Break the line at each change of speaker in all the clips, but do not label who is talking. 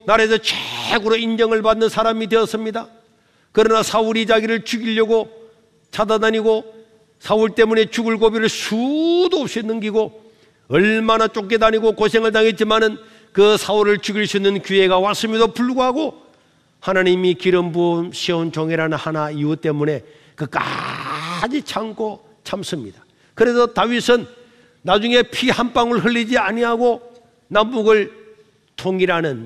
나라에서 최고로 인정을 받는 사람이 되었습니다. 그러나 사울이 자기를 죽이려고 찾아다니고 사울 때문에 죽을 고비를 수도 없이 넘기고 얼마나 쫓겨다니고 고생을 당했지만은 그 사울을 죽일 수 있는 기회가 왔음에도 불구하고 하나님이 기름 부음 시온 종이라는 하나 이유 때문에 끝까지 참고 참습니다. 그래서 다윗은 나중에 피 한 방울 흘리지 아니하고 남북을 통일하는,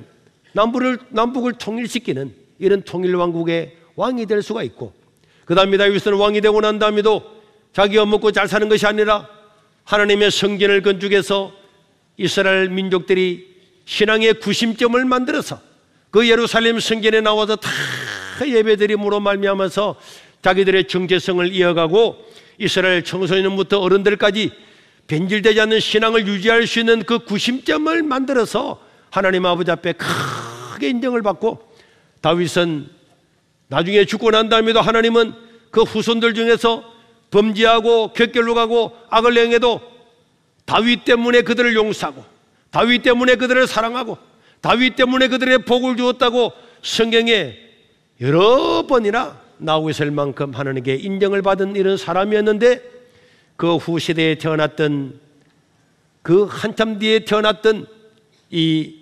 남북을 통일시키는 이런 통일왕국의 왕이 될 수가 있고, 그 다음에 다윗은 왕이 되고 난 다음에도 자기가 먹고 잘 사는 것이 아니라 하나님의 성전을 건축해서 이스라엘 민족들이 신앙의 구심점을 만들어서 그 예루살렘 성전에 나와서 다 예배드림으로 말미암아서 자기들의 정체성을 이어가고 이스라엘 청소년부터 어른들까지 변질되지 않는 신앙을 유지할 수 있는 그 구심점을 만들어서 하나님 아버지 앞에 크게 인정을 받고, 다윗은 나중에 죽고 난 다음에도 하나님은 그 후손들 중에서 범죄하고 격결로 가고 악을 행해도 다윗 때문에 그들을 용서하고 다윗 때문에 그들을 사랑하고 다윗 때문에 그들의 복을 주었다고 성경에 여러 번이나 나오고 있을 만큼 하나님께 인정을 받은 이런 사람이었는데, 그 후시대에 태어났던, 그 한참 뒤에 태어났던 이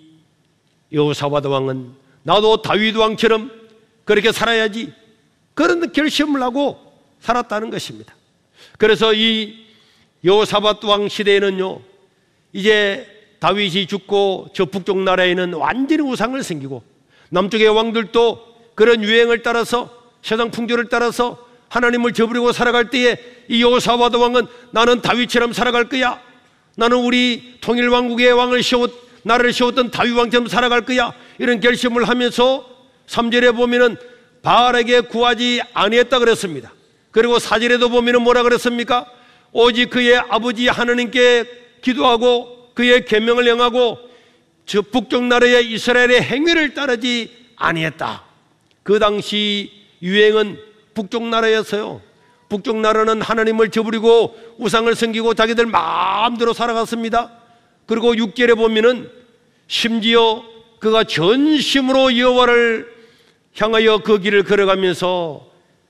여호사밧 왕은 나도 다윗 왕처럼 그렇게 살아야지, 그런 결심을 하고 살았다는 것입니다. 그래서 이 여호사밧 왕 시대에는요, 이제 다윗이 죽고 저 북쪽 나라에는 완전히 우상을 섬기고, 남쪽의 왕들도 그런 유행을 따라서 세상 풍조를 따라서 하나님을 저버리고 살아갈 때에 이 여호사밧 왕은 나는 다윗처럼 살아갈 거야, 나는 우리 통일왕국의 왕을 나라를 세웠던 다윗 왕처럼 살아갈 거야, 이런 결심을 하면서 3절에 보면은 바알에게 구하지 아니했다 그랬습니다. 그리고 4절에도 보면은 뭐라 그랬습니까? 오직 그의 아버지 하나님께 기도하고 그의 계명을 행하고 저 북쪽 나라의 이스라엘의 행위를 따르지 아니했다. 그 당시 유행은 북쪽 나라였어요. 북쪽 나라는 하나님을 저버리고 우상을 섬기고 자기들 마음대로 살아갔습니다. 그리고 6절에 보면은 심지어 그가 전심으로 여호와를 향하여 그 길을 걸어가면서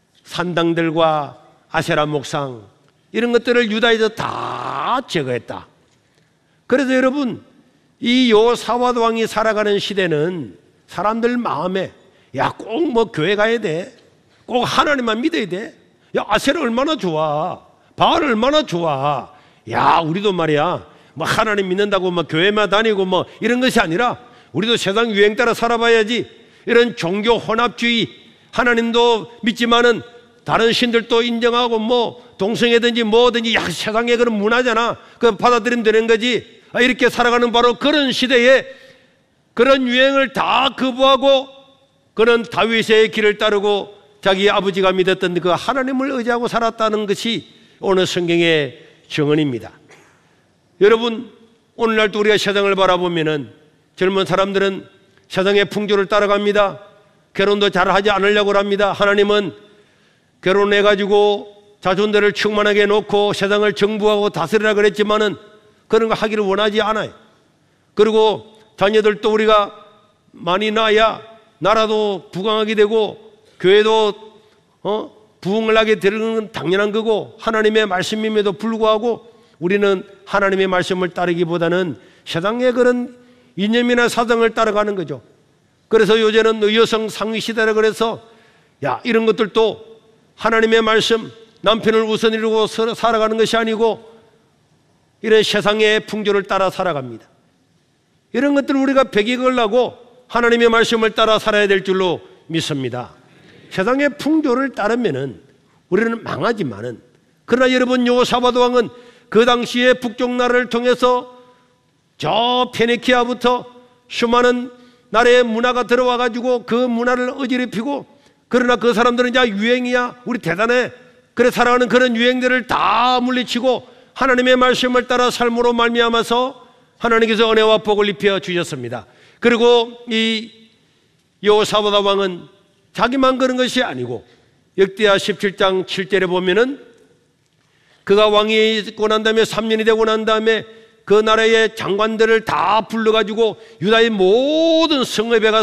산당들과 아세라 목상 이런 것들을 유다에서 다 제거했다. 그래서 여러분, 이 여호사밧 왕이 살아가는 시대는 사람들 마음에 야, 꼭 뭐 교회 가야 돼, 꼭 하나님만 믿어야 돼, 야, 아세라 얼마나 좋아, 바알 얼마나 좋아, 야, 우리도 말이야 뭐 하나님 믿는다고 뭐 교회만 다니고 뭐 이런 것이 아니라 우리도 세상 유행 따라 살아봐야지, 이런 종교 혼합주의, 하나님도 믿지만은 다른 신들도 인정하고 뭐 동성애든지 뭐든지, 야, 세상에 그런 문화잖아, 그거 받아들이면 되는 거지, 이렇게 살아가는 바로 그런 시대에 그런 유행을 다 거부하고 그런 다윗의 길을 따르고 자기 아버지가 믿었던 그 하나님을 의지하고 살았다는 것이 오늘 성경의 증언입니다. 여러분, 오늘날도 우리가 세상을 바라보면은 젊은 사람들은 세상의 풍조를 따라갑니다. 결혼도 잘 하지 않으려고 합니다. 하나님은 결혼해가지고 자손들을 충만하게 해놓고 세상을 정부하고 다스리라 그랬지만은 그런 거 하기를 원하지 않아요. 그리고 자녀들도 우리가 많이 낳아야 나라도 부강하게 되고 교회도 부흥을 하게 되는 건 당연한 거고, 하나님의 말씀임에도 불구하고 우리는 하나님의 말씀을 따르기보다는 세상의 그런 이념이나 사상을 따라가는 거죠. 그래서 요새는 여성 상위 시대라 그래서 야, 이런 것들도 하나님의 말씀, 남편을 우선이라고 살아가는 것이 아니고 이런 세상의 풍조를 따라 살아갑니다. 이런 것들을 우리가 배기 걸라고 하나님의 말씀을 따라 살아야 될 줄로 믿습니다. 세상의 풍조를 따르면은 우리는 망하지만은, 그러나 여러분, 여호사밧 왕은 그 당시에 북쪽 나라를 통해서 저 페니키아부터 수많은 나라의 문화가 들어와 가지고 그 문화를 어지럽히고, 그러나 그 사람들은 이제 유행이야, 우리 대단해, 그래 살아가는 그런 유행들을 다 물리치고 하나님의 말씀을 따라 삶으로 말미암아서 하나님께서 은혜와 복을 입혀 주셨습니다. 그리고 이 여호사밧 왕은 자기만 그런 것이 아니고 역대하 17장 7절에 보면은 그가 왕이 있고 난 다음에 3년이 되고 난 다음에 그 나라의 장관들을 다 불러가지고 유다의 모든 성읍에 가서